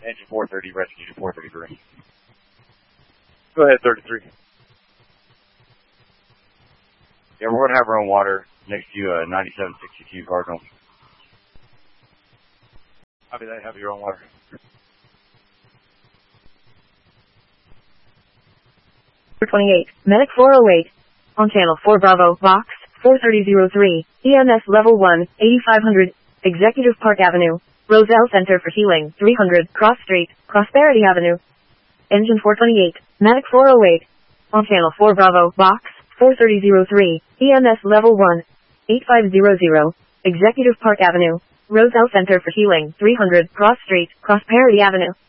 Engine 430, rescue to 433. Go ahead, 33. Yeah, we're going to have our own water next to 9762 Cardinal. Copy that, have your own water. For 28, Medic 408. On channel 4 Bravo, box 43003, EMS level 1, 8500, Executive Park Avenue, Roselle Center for Healing, 300, Cross Street, Prosperity Avenue. Engine 428, Medic 408. On channel 4 Bravo, box 43003, EMS level 1, 8500, Executive Park Avenue, Roselle Center for Healing, 300, Cross Street, Prosperity Avenue.